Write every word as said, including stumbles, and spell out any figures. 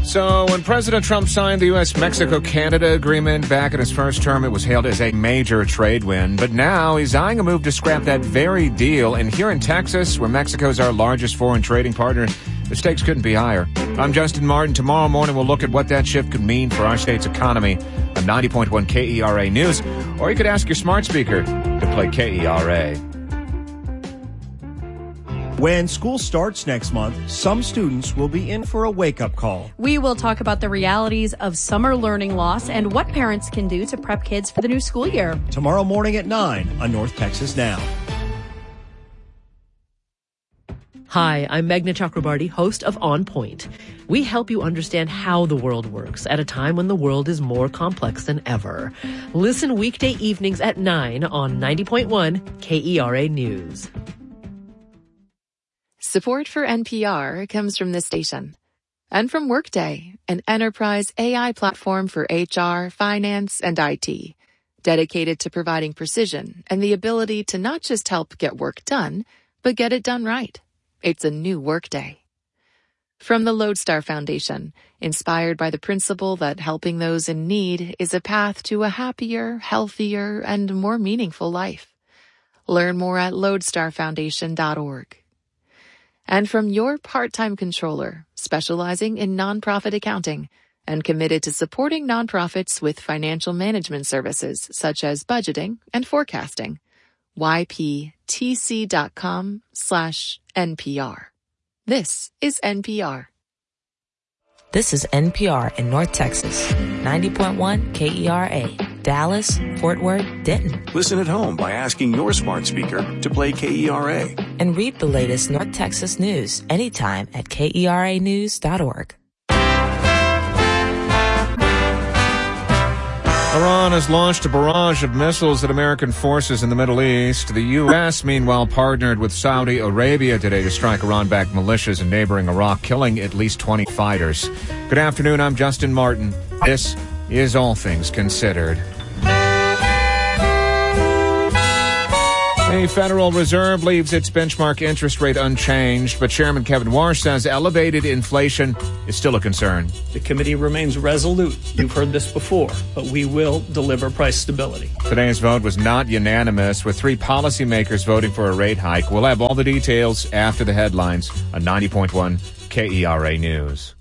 So when President Trump signed the U S Mexico Canada agreement back in his first term, it was hailed as a major trade win. But now he's eyeing a move to scrap that very deal. And here in Texas, where Mexico is our largest foreign trading partner, the stakes couldn't be higher. I'm Justin Martin. Tomorrow morning, we'll look at what that shift could mean for our state's economy on ninety point one K E R A News. Or you could ask your smart speaker to play K E R A. When school starts next month, some students will be in for a wake-up call. We will talk about the realities of summer learning loss and what parents can do to prep kids for the new school year. Tomorrow morning at nine on North Texas Now. Hi, I'm Meghna Chakrabarty, host of On Point. We help you understand how the world works at a time when the world is more complex than ever. Listen weekday evenings at nine on ninety point one K E R A News. Support for N P R comes from this station and from Workday, an enterprise A I platform for H R, finance, and I T, dedicated to providing precision and the ability to not just help get work done, but get it done right. It's a new Workday. From the Lodestar Foundation, inspired by the principle that helping those in need is a path to a happier, healthier, and more meaningful life. Learn more at lodestar foundation dot org. And from your part-time controller, specializing in nonprofit accounting and committed to supporting nonprofits with financial management services such as budgeting and forecasting. Y P T C dot com slash N P R. This is N P R. This is N P R in North Texas, ninety point one K E R A, Dallas, Fort Worth, Denton. Listen at home by asking your smart speaker to play K E R A. And read the latest North Texas news anytime at K E R A news dot org. Iran has launched a barrage of missiles at American forces in the Middle East. The U S, meanwhile, partnered with Saudi Arabia today to strike Iran-backed militias in neighboring Iraq, killing at least twenty fighters. Good afternoon, I'm Justin Martin. This is All Things Considered. The Federal Reserve leaves its benchmark interest rate unchanged, but Chairman Kevin Warsh says elevated inflation is still a concern. The committee remains resolute. You've heard this before, but we will deliver price stability. Today's vote was not unanimous, with three policymakers voting for a rate hike. We'll have all the details after the headlines on ninety point one K E R A News.